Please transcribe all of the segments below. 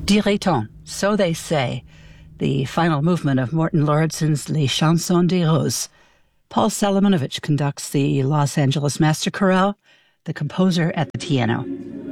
Dirait-on, so they say, the final movement of Morton Lauridsen's Les Chansons des Roses. Paul Salomonovich conducts the Los Angeles Master Chorale, the composer at the piano.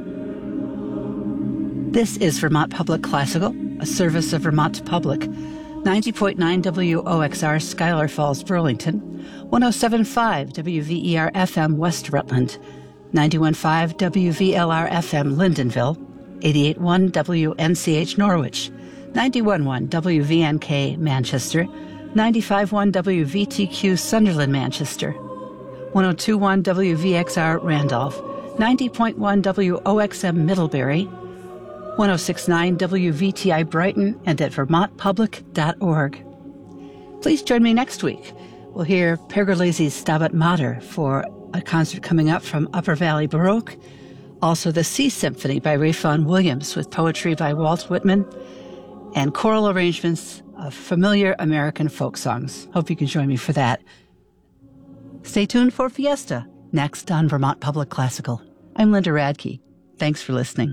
This is Vermont Public Classical, a service of Vermont Public. 90.9 WOXR Schuyler Falls, Burlington, 107.5 WVER FM West Rutland, 91.5 WVLR FM Lindenville, 88.1 WNCH Norwich, 91.1 WVNK Manchester, 95.1 WVTQ Sunderland Manchester, 102.1 WVXR Randolph, 90.1 WOXM Middlebury, 106.9 WVTI Brighton, and at vermontpublic.org. Please join me next week. We'll hear Pergolesi's Stabat Mater for a concert coming up from Upper Valley Baroque. Also the Sea Symphony by Ralph Vaughan Williams with poetry by Walt Whitman and choral arrangements of familiar American folk songs. Hope you can join me for that. Stay tuned for Fiesta, next on Vermont Public Classical. I'm Linda Radke. Thanks for listening.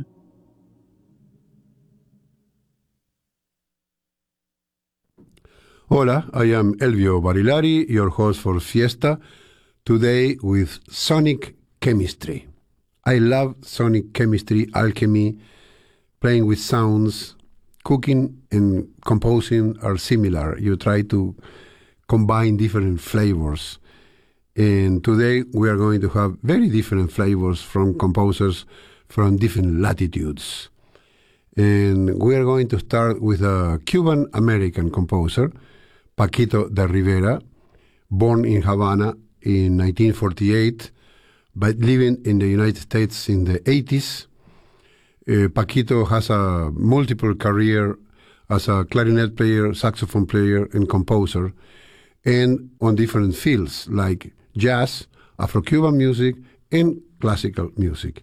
Hola, I am Elvio Barilari, your host for Fiesta, today with sonic chemistry. I love sonic chemistry, alchemy, playing with sounds. Cooking and composing are similar. You try to combine different flavors. And today we are going to have very different flavors from composers from different latitudes. And we are going to start with a Cuban-American composer, Paquito de Rivera, born in Havana in 1948, but living in the United States in the 80s. Paquito has a multiple career as a clarinet player, saxophone player, and composer, and on different fields like jazz, Afro-Cuban music, and classical music.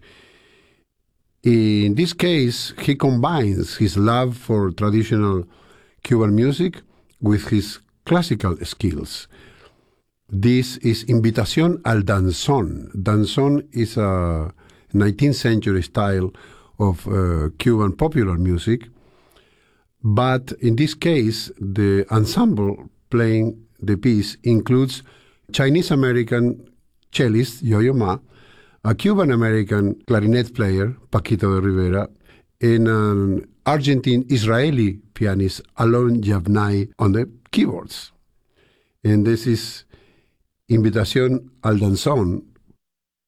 In this case, he combines his love for traditional Cuban music with his classical skills. This is Invitación al Danzón. Danzón is a 19th century style of Cuban popular music, but in this case, the ensemble playing the piece includes Chinese-American cellist Yo-Yo Ma, a Cuban-American clarinet player, Paquito de Rivera, and an Argentine-Israeli pianist, Alon Yavnai, on the keyboards. And this is Invitación al Danzón